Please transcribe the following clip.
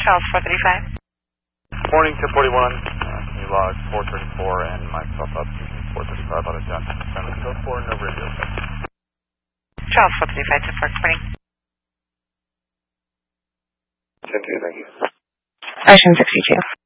Charles 435. Morning, 1041. Can you log 434 and myself up using 435 out of John? Go for no radio. Charles 435 to 420. 10-2, thank you. Ocean 62.